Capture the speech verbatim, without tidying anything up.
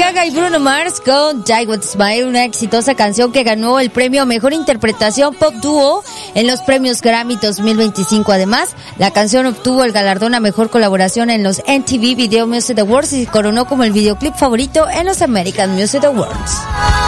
Gaga y Bruno Mars con Die With Smile, una exitosa canción que ganó el premio a Mejor Interpretación Pop Dúo en los premios Grammy dos mil veinticinco. Además, la canción obtuvo el galardón a Mejor Colaboración en los M T V Video Music Awards y se coronó como el videoclip favorito en los American Music Awards.